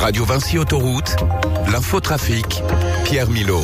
Radio Vinci Autoroute, l'infotrafic, Pierre Milot.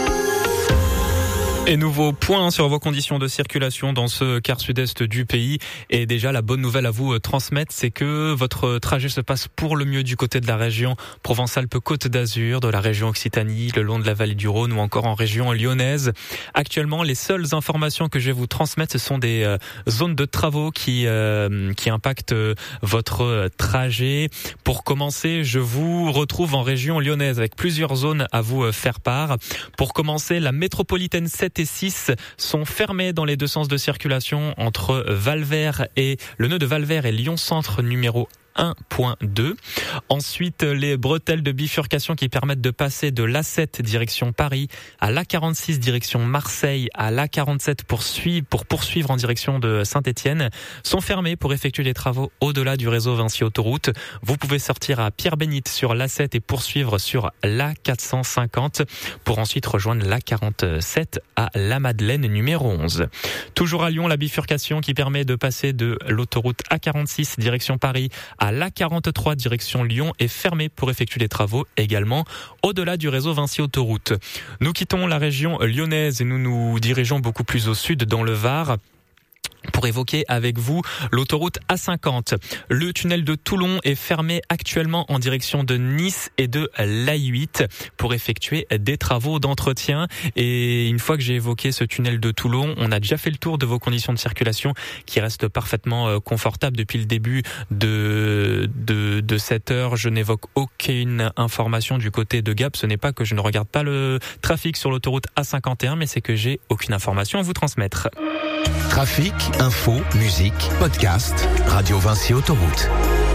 Et nouveau point sur vos conditions de circulation dans ce quart sud-est du pays. Et déjà, la bonne nouvelle à vous transmettre, c'est que votre trajet se passe pour le mieux du côté de la région Provence-Alpes-Côte d'Azur, de la région Occitanie, le long de la vallée du Rhône ou encore en région lyonnaise. Actuellement, les seules informations que je vais vous transmettre, ce sont des zones de travaux qui impactent votre trajet. Pour commencer, je vous retrouve en région lyonnaise avec plusieurs zones à vous faire part. Pour commencer, la métropolitaine 7 et 6 sont fermés dans les deux sens de circulation entre Valvert et le nœud de Valvert et Lyon-Centre numéro 1.2. Ensuite, les bretelles de bifurcation qui permettent de passer de l'A7 direction Paris à l'A46 direction Marseille, à l'A47 pour poursuivre en direction de Saint-Étienne sont fermées pour effectuer les travaux au-delà du réseau Vinci Autoroute. Vous pouvez sortir à Pierre-Bénite sur l'A7 et poursuivre sur l'A450 pour ensuite rejoindre l'A47 à La Madeleine numéro 11. Toujours à Lyon, la bifurcation qui permet de passer de l'autoroute A46 direction Paris à l'A43 direction Lyon est fermée pour effectuer les travaux également au-delà du réseau Vinci Autoroute. Nous quittons la région lyonnaise et nous nous dirigeons beaucoup plus au sud dans le Var pour évoquer avec vous l'autoroute A50. Le tunnel de Toulon est fermé actuellement en direction de Nice et de l'A8 pour effectuer des travaux d'entretien. Et une fois que j'ai évoqué ce tunnel de Toulon, on a déjà fait le tour de vos conditions de circulation qui restent parfaitement confortables depuis le début de cette heure. Je n'évoque aucune information du côté de Gap. Ce n'est pas que je ne regarde pas le trafic sur l'autoroute A51, mais c'est que j'ai aucune information à vous transmettre. Trafic, info, musique, podcast, Radio Vinci Autoroute.